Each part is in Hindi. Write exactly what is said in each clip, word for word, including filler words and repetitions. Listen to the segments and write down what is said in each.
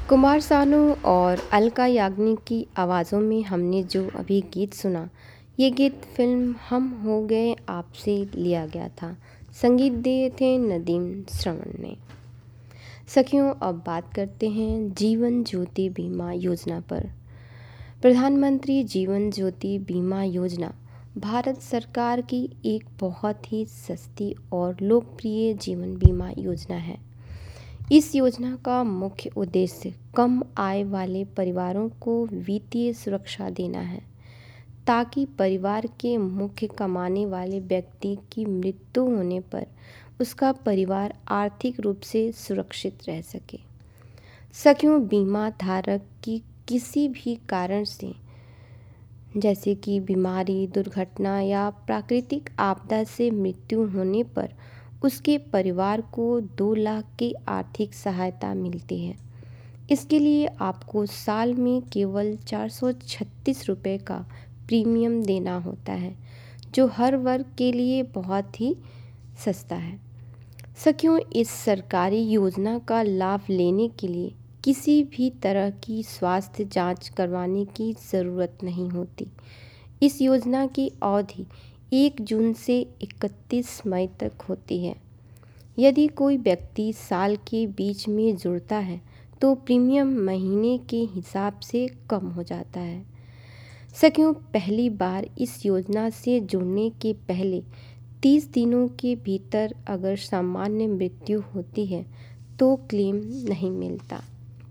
कुमार सानू और अलका याग्निक की आवाज़ों में हमने जो अभी गीत सुना, ये गीत फिल्म हम हो गए आपसे लिया गया था। संगीत दिए थे नदीम श्रवण ने। सखियों, अब बात करते हैं जीवन ज्योति बीमा योजना पर। प्रधानमंत्री जीवन ज्योति बीमा योजना भारत सरकार की एक बहुत ही सस्ती और लोकप्रिय जीवन बीमा योजना है। इस योजना का मुख्य उद्देश्य कम आय वाले परिवारों को वित्तीय सुरक्षा देना है, ताकि परिवार के मुख्य कमाने वाले व्यक्ति की मृत्यु होने पर उसका परिवार आर्थिक रूप से सुरक्षित रह सके। सखियों, बीमा धारक की किसी भी कारण से, जैसे कि बीमारी, दुर्घटना या प्राकृतिक आपदा से मृत्यु होने पर उसके परिवार को दो लाख की आर्थिक सहायता मिलती है। इसके लिए आपको साल में केवल चार सौ छत्तीस रुपये का प्रीमियम देना होता है, जो हर वर्ग के लिए बहुत ही सस्ता है। सखियों, इस सरकारी योजना का लाभ लेने के लिए किसी भी तरह की स्वास्थ्य जांच करवाने की ज़रूरत नहीं होती। इस योजना की अवधि एक जून से इकतीस मई तक होती है। यदि कोई व्यक्ति साल के बीच में जुड़ता है तो प्रीमियम महीने के हिसाब से कम हो जाता है। सखियों, पहली बार इस योजना से जुड़ने के पहले तीस दिनों के भीतर अगर सामान्य मृत्यु होती है तो क्लेम नहीं मिलता।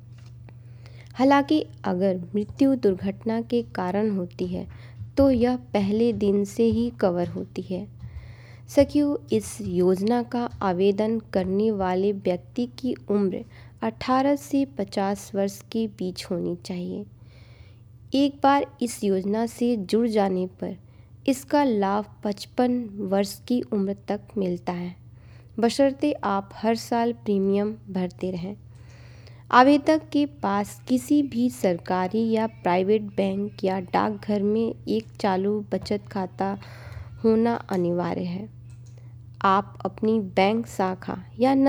हालांकि अगर मृत्यु दुर्घटना के कारण होती है तो यह पहले दिन से ही कवर होती है। सखियों, इस योजना का आवेदन करने वाले व्यक्ति की उम्र अठारह से पचास वर्ष के बीच होनी चाहिए। एक बार इस योजना से जुड़ जाने पर इसका लाभ पचपन वर्ष की उम्र तक मिलता है, बशर्ते आप हर साल प्रीमियम भरते रहें। आवेदक के पास किसी भी सरकारी या प्राइवेट बैंक या डाकघर में एक चालू बचत खाता होना अनिवार्य है। आप अपनी बैंक शाखा या